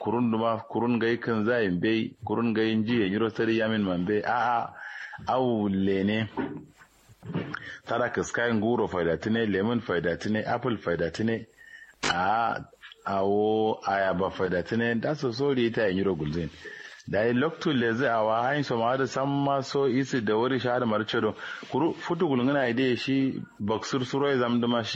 kurun duma kurun gai kan zayin bai kurun gayin ji ya yiro sari yamin man bai a awu lene tara kaskayin guro faidatine lemon faidatine apple faidatine a awo ayaba faidatine da so sori ta yin yiro gulzin da yi loktu lezi awa hain so ma da san ma so isi da wuri shahada marcedo kuru futu gulngana ide shi baksur suro ya zamduma